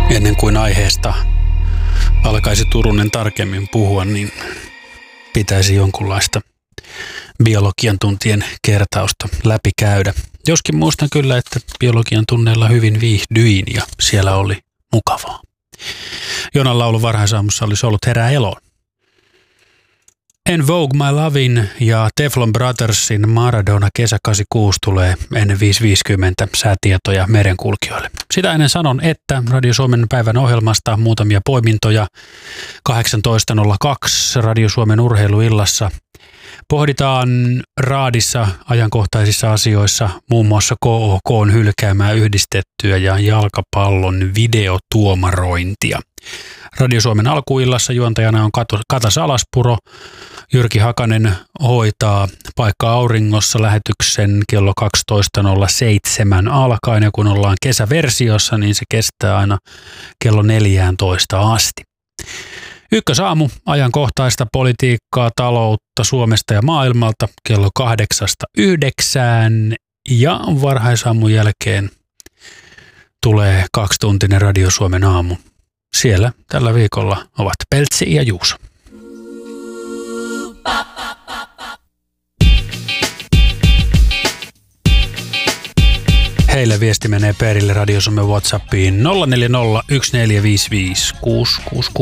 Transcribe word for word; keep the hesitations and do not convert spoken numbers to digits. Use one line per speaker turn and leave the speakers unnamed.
Ennen kuin aiheesta alkaisi Turunen tarkemmin puhua, niin pitäisi jonkunlaista biologian tuntien kertausta läpikäydä. Joskin muistan kyllä, että biologian tunneilla hyvin viihdyin ja siellä oli mukavaa. Jonan laulu varhaisaamussa olisi ollut Herää eloon. En Vogue My Lovin ja Teflon Brothersin Maradona kesä kahdeksankymmentäkuusi tulee ennen viisi viisikymmentä säätietoja merenkulkijoille. Sitä ennen sanon, että Radio Suomen päivän ohjelmasta muutamia poimintoja. kahdeksantoista nolla kaksi Radio Suomen urheiluillassa pohditaan raadissa ajankohtaisissa asioissa muun muassa K O K:n hylkäämää yhdistettyä ja jalkapallon videotuomarointia. Radio Suomen alkuillassa juontajana on Kata Salaspuro. Jyrki Hakanen hoitaa Paikka auringossa lähetyksen kello kaksitoista nolla seitsemän alkaen, ja kun ollaan kesäversiossa, niin se kestää aina kello neljätoista asti. Ykkösaamu, ajankohtaista politiikkaa, taloutta Suomesta ja maailmalta kello kahdeksasta yhdeksään, ja varhaisaamun jälkeen tulee kaksituntinen Radio Suomen aamu. Siellä tällä viikolla ovat Peltsi ja Juuso. Heille viesti menee perille Radio Suomen WhatsAppiin nolla neljä nolla yksi neljä viisi viisi kuusi kuusi kuusi.